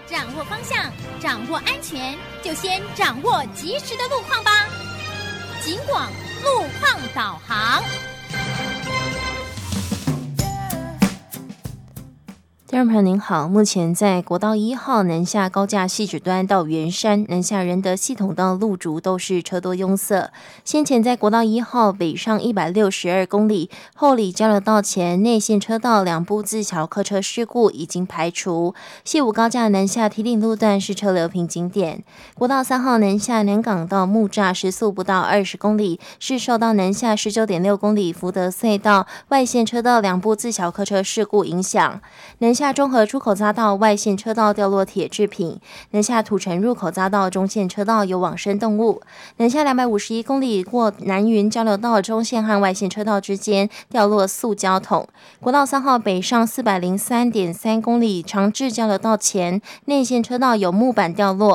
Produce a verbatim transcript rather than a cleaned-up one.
掌握方向，掌握安全，就先掌握及时的路况吧。警广路况导航。 听众朋友您好，目前在国道一号南下高架汐止端到圆山南下仁德系统道路竹都是车多拥塞。先前在国道一号北上一百六十二公里后里交流道前内线车道两部自小客车事故已经排除，西武高架南下堤顶路段是车流瓶颈点。国道三号南下南港到木栅时速不到二十公里，是受到南下十九点六公里福德隧道外线车道两部自小客车事故影响。南下中和出口匝道外线车道掉落铁制品，南下土城入口匝道中线车道有往生动物，南下两百五十一公里过南云交流道中线和外线车道之间掉落塑胶桶。国道三号北上四百零三点三公里长治交流道前内线车道有木板掉落，